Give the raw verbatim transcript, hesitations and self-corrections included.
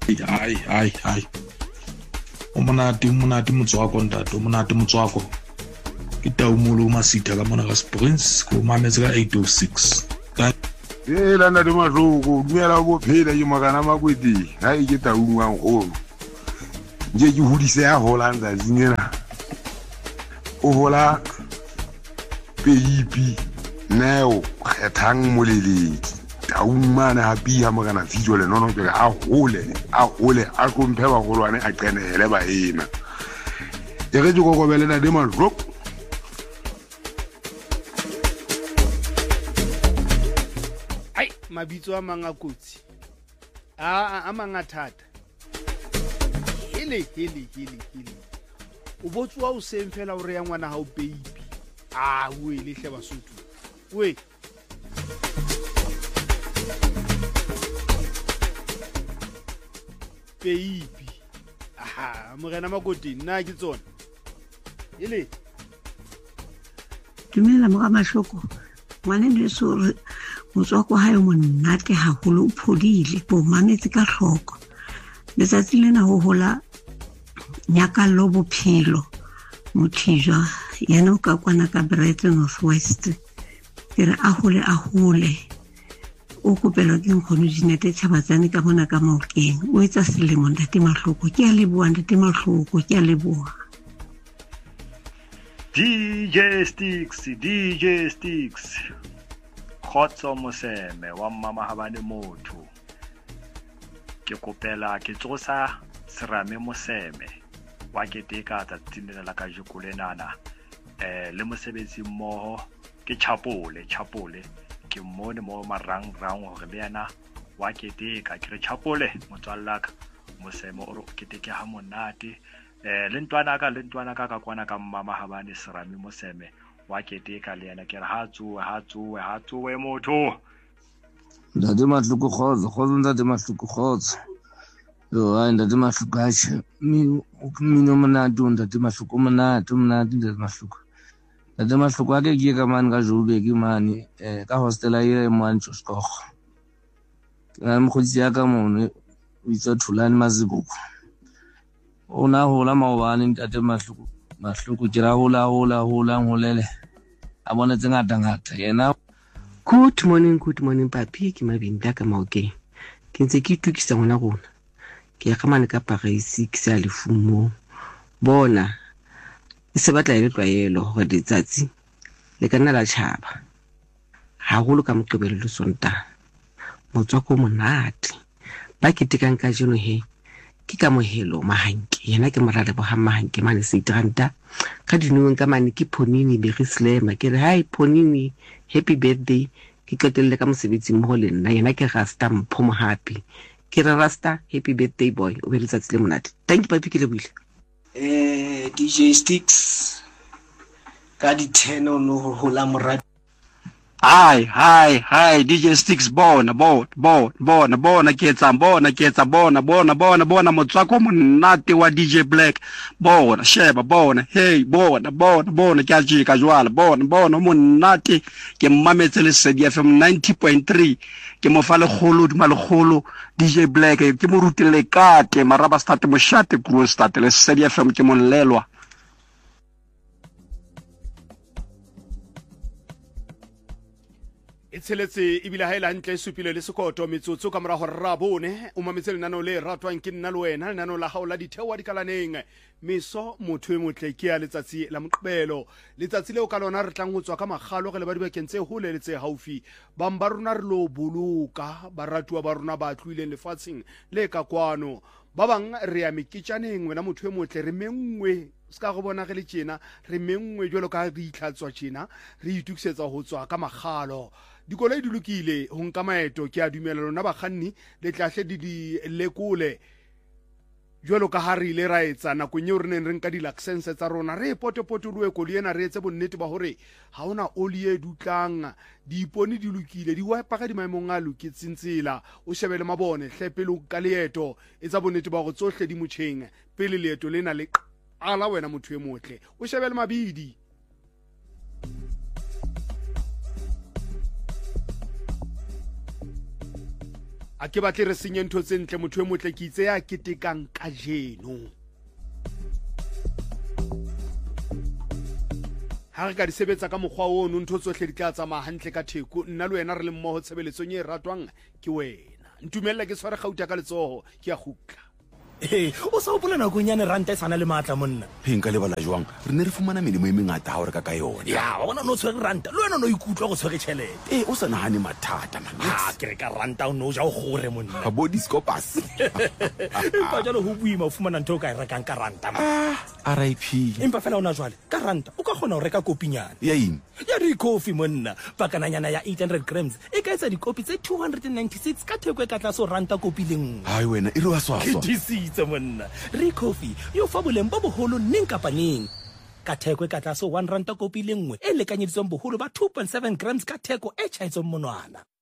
ai ai ai o monate monate motswako ntate o monate motswako ke taumolo masitha ka mona ka Springs ko mametse ka eight oh six eh la nna de mahloko dumela go phela ke magana makwedi ha e ke taungwang golo nje ke hudise ya Holanda zingena o hola peipi neo kgethang moleleki taumana hapi ha magana video le nono ke a hole a hole a komphe ba golwane a qenele ba ena e re go go belela de mahloko ai mabitso a manga kotsi a a manga thata hele hele hele hele o botswa o semfela o re ya ngwana ha o baby a we le hle basotho we baby aha morena makoti nna ke tsona ile dumela mo ga mahloko ngwane le so motswako hayo monate haholo o phodile bo mametse ka hloko letsatsi lena ho hola nyaka lo bophelo mothijwa yena o ka kwana ka Brete Northwest ere a hole a hole o kopela ke nkgono Dinete Tshabatsane ka bona ka Maokeng o etsa selemo ntate mahloko ke a leboa ntate mahloko ke a leboa D J Sticks D J Sticks khotso moseme wa mama habane motho ke kopela ke tsosa serame moseme wa ke teka tsa tsinela la ka jukulenana eh le mosebetsi mmoho ke chapole chapole ke mmone mo marang rang hore le yana wa ke teka ke re chapole motswallaka moseme o re ke teke ha monate eh le ntwana ka le ntwana ka ka kwana ka mama habane serame moseme wa ke teka le yana ke re ha tsuwe ha tsuwe ha tsuwe motho ndade mahluko khozo khozo ndade mahluko khozo yo hayi ndade mahluko ashe mi mina monate ndade mahluko monate monate ndade mahluko ndade mahluko ake ke ka mani ka Joburg ke mani eh ka hostela ye mani Joskogho ga mkhotsi ya ka mone o itsa Thulani Maziboko ona hola maobane ndade mahluko mahluko ke ra hola hola hola ngolele a bona tse ngata ngata yena. Good morning, good morning papi ke Mabinda ka Maokeng ke ntse ke tukisa ngwana rona ke ya kamane ka Paris ke sa lefumo bona e se batla ile tlwaelo gore ditsatsi le kana la tshaba ha go lo ka Moqebelo le Sontaga motswako monate ba ke tekang ka jeno he ke ka mohelo mahanke yena ke morale bo ha mahanke mane se tranta ka dinong ka mane ke Ponini le Rislema ke re hi Ponini happy birthday ke katelle ka mosebetsi mo le nna yena ke Rasta Mpho mo happy ke re Rasta happy birthday boy o be letsatsi le monate thank you papi ke le buile eh D J Sticks ka di ten o no ho la morati Hi, hi, hi, D J Sticks bona, bona, bona, bona, bona, ketsa, bona, ketsa, bona, bona, bona, bona, motswako monate wa D J Black, bona, sheba, bona, hey, bona, bona, bona, ke a jika jwala, bona, bona, monate, ke mmametse Lesedi F M ninety point three, ke mo fa le kholo, di ma le kholo, D J Black, ke mo rutile kate, maraba state mo shate, kruo state, Lesedi F M ke mo lelwa. Itseletse ibile ha ila ntle supile le sekoto metsotso ka mora go rabone o mametse lenano le ratwang ke nna le wena lenano la haola dithewa dikalaneng meso motho e motle ke ya letsatsi la Moqebelo letsatsi leo ka lona re tlang go tswa ka magalo ge le ba di bekentse ho le letse haufi ba mba rona re lo boloka baratwa ba rona ba tluileng lefatsheng le ka kwano ba bang re ya mekitjaneng wena motho e motle re mengwe ska go bona ge le tjena re mengwe jwalo ka re itlhatswa tjena re itukisetsa ho tswa ka magalo dikoloi di lokile ho nka maeto ke a dumela lona bakganni le tlahle di di lekole jwalo ka ha re ile ra etsa nako nye re neng re nka di-license tsa rona re potopotoruwe koloi ena re etse bonnete ba hore ha ona oli e dutlang diipone di lokile di wipa ka di maemong a loketseng tsela o shebele mabone hle pele ka leeto etsa bonnete ba hore tsohle di motjheng pele leeto lena le ala wena motho e motle o shebele mabidi a ke batle re senye ntho tse ntle motho e motle ke itse ya ketekang ka jeno ha re ka di sebetsa ka mokgwa ono ntho tsohle di tla tsamaya hantle ka theko nna le wena re le mmoho tshebeletsong e ratwang ke wena ntumella ke tshware gauta ka letsoho ke ya gutla Hey, o sa hopola nakong yane ranta e sana le matla monna. He nka lebala jwang re ne re fumana melemo e mengata ha o reka ka yona. Ya, wa bona no tshwere ranta le wena no ikutlwa go tshwere tšhelete. Eh o sa nahane mathata man. Ha ke re ka ranta o no ja o gore monna. Ka body scopus. Empa jalo ho buima o fumana ntho ka e rekang ka ranta. Ah, R I P. Empa fela ona jwale ka ranta o ka kgona ho reka kopinyana. Ya eng? Ya di coffee monna. Pakananyana ya eight hundred grams e ka etsa dikopi tse two hundred ninety-six ka theko e ka tla so ranta kopi le nngwe. Hai wena e re wa swaswa. Ke monna re coffee yo fa boleng bo boholo neng kapa neng ka theko e ka tla so one ranta kopi le nngwe e lekanyeditsweng boholo ba two point seven grams ka theko e tšhaetsong monwana.